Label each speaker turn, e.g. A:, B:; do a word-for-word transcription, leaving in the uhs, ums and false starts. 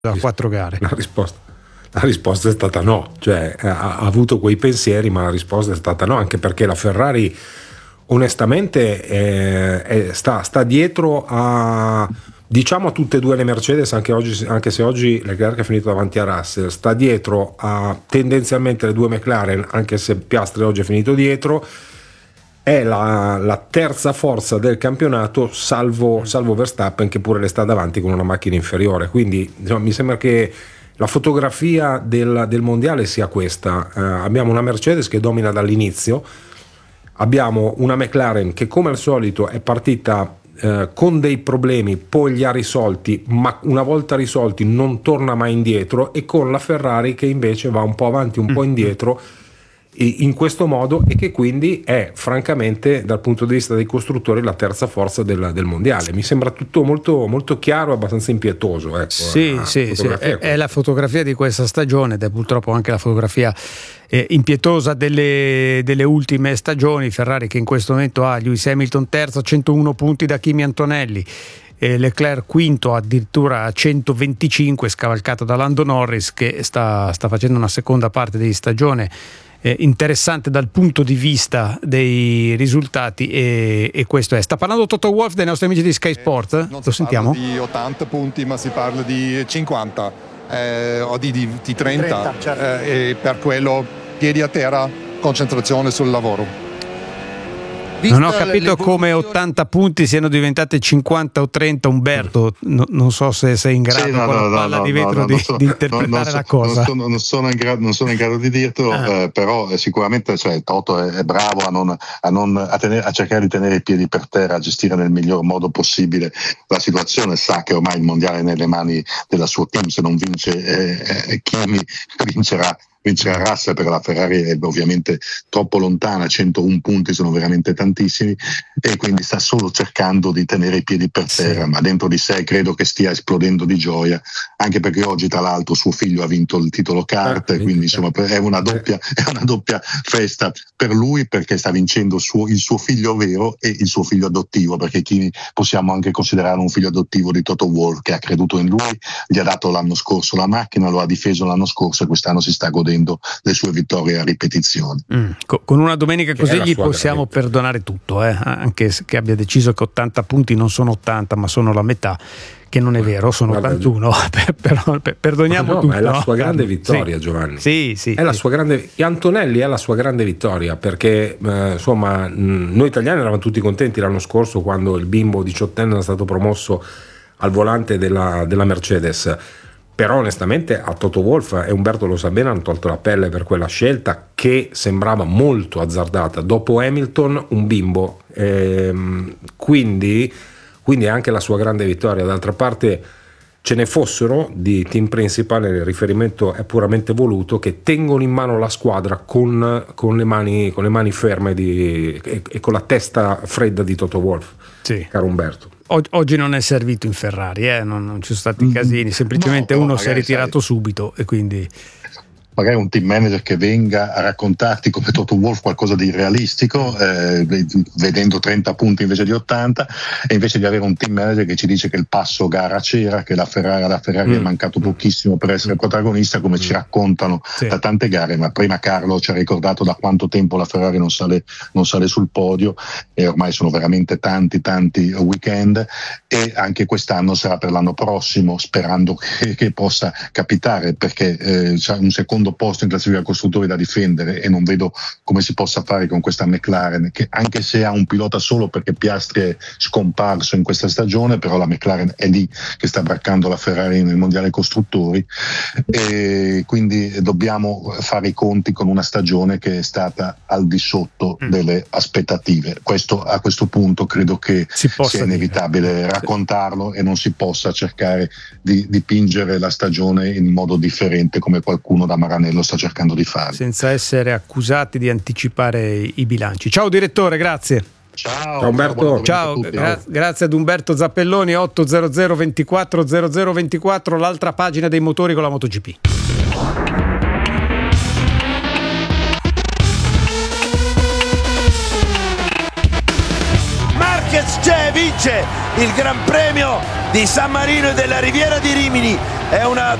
A: da quattro gare.
B: La risposta, la risposta è stata no, cioè ha, ha avuto quei pensieri, ma la risposta è stata no, anche perché la Ferrari onestamente eh, è, sta, sta dietro a, diciamo, a tutte e due le Mercedes, anche, oggi, anche se oggi Leclerc è finito davanti a Russell, sta dietro a tendenzialmente le due McLaren, anche se Piastri oggi è finito dietro. È la, la terza forza del campionato, salvo, salvo Verstappen, che pure le sta davanti con una macchina inferiore. Quindi insomma, mi sembra che la fotografia del, del mondiale sia questa. Eh, abbiamo una Mercedes che domina dall'inizio, abbiamo una McLaren che come al solito è partita eh, con dei problemi, poi li ha risolti, ma una volta risolti non torna mai indietro, e con la Ferrari che invece va un po' avanti, un po' indietro in questo modo, e che quindi è francamente dal punto di vista dei costruttori la terza forza del, del mondiale. Mi sembra tutto molto, molto chiaro e abbastanza impietoso, ecco,
A: sì, sì, sì. È, è la fotografia di questa stagione ed è purtroppo anche la fotografia eh, impietosa delle, delle ultime stagioni. Ferrari che in questo momento ha Lewis Hamilton terzo, centouno punti da Kimi Antonelli, e Leclerc quinto addirittura a centoventicinque, scavalcato da Lando Norris, che sta, sta facendo una seconda parte di stagione Eh, interessante dal punto di vista dei risultati, e, e questo è. Sta parlando Toto Wolff dei nostri amici di Sky Sport, eh,
C: non
A: lo sentiamo.
C: Si parla di ottanta punti, ma si parla di cinquanta eh, o di, di, di trenta, trenta certo. eh, e per quello piedi a terra, concentrazione sul lavoro.
A: Non ho capito come ottanta punti siano diventati cinquanta o trenta, Umberto. No, non so se sei in grado,
D: sì, no,
A: con
D: no,
A: la palla
D: no,
A: di vetro,
D: no,
A: di,
D: so,
A: di interpretare
D: no, so,
A: la cosa.
D: Non sono, non sono, in, grado, non sono in grado di dirtelo, ah. eh, però eh, sicuramente cioè, Toto è, è bravo a, non, a, non, a, tenere, a cercare di tenere i piedi per terra, a gestire nel miglior modo possibile la situazione. Sa che ormai il mondiale è nelle mani della sua team, se non vince eh, eh, Kimi vincerà vincerà Russell, perché la Ferrari è ovviamente troppo lontana, centouno punti sono veramente tantissimi, e quindi sta solo cercando di tenere i piedi per terra, sì. Ma dentro di sé credo che stia esplodendo di gioia, anche perché oggi tra l'altro suo figlio ha vinto il titolo kart, ah, quindi insomma è una doppia, è una doppia festa per lui, perché sta vincendo il suo, il suo figlio vero e il suo figlio adottivo, perché Kimi possiamo anche considerare un figlio adottivo di Toto Wolff, che ha creduto in lui, gli ha dato l'anno scorso la macchina, lo ha difeso l'anno scorso e quest'anno si sta godendo le sue vittorie a ripetizione.
A: Mm, con una domenica così gli possiamo perdonare tutto, eh? Anche che abbia deciso che ottanta punti non sono ottanta ma sono la metà, che non è vero, sono ottantuno, però perdoniamo
B: no,
A: tutto.
B: Ma è la
A: no?
B: sua grande vittoria, sì. Giovanni.
A: Sì, sì.
B: È la sua grande, Antonelli è la sua grande vittoria, perché eh, insomma mh, noi italiani eravamo tutti contenti l'anno scorso quando il bimbo diciottenne era stato promosso al volante della, della Mercedes. Però onestamente a Toto Wolff, e Umberto lo sa bene, hanno tolto la pelle per quella scelta che sembrava molto azzardata. Dopo Hamilton un bimbo, ehm, quindi, quindi è anche la sua grande vittoria. D'altra parte ce ne fossero di team principal, il riferimento è puramente voluto, che tengono in mano la squadra con, con, le, mani, con le mani ferme di, e, e con la testa fredda di Toto Wolff, sì. Caro Umberto.
A: Oggi non è servito in Ferrari, eh? non, non ci sono stati casini, semplicemente no, uno si è ritirato sai. subito e quindi...
D: Magari un team manager che venga a raccontarti come Toto Wolff qualcosa di realistico, eh, vedendo trenta punti invece di ottanta, e invece di avere un team manager che ci dice che il passo gara c'era, che la Ferrari, la Ferrari mm. è mancato pochissimo per essere protagonista, come mm. ci raccontano sì. da tante gare. Ma prima Carlo ci ha ricordato da quanto tempo la Ferrari non sale, non sale sul podio, e ormai sono veramente tanti tanti weekend, e anche quest'anno sarà per l'anno prossimo, sperando che, che possa capitare, perché eh, c'è un secondo posto in classifica costruttori da difendere, e non vedo come si possa fare con questa McLaren, che anche se ha un pilota solo perché Piastri è scomparso in questa stagione, però la McLaren è lì che sta braccando la Ferrari nel mondiale costruttori, e quindi dobbiamo fare i conti con una stagione che è stata al di sotto mm. delle aspettative. Questo, a questo punto credo che sia inevitabile dire. raccontarlo, e non si possa cercare di dipingere la stagione in modo differente come qualcuno da Maranello sta cercando di fare,
A: senza essere accusati di anticipare i bilanci. Ciao direttore, grazie.
D: Ciao,
B: ciao Umberto.
A: Ciao, gra- grazie ad Umberto Zappelloni. Otto zero zero ventiquattro zero zero ventiquattro, l'altra pagina dei motori con la MotoGP.
E: Marquez c'è, vince il Gran Premio di San Marino e della Riviera di Rimini è una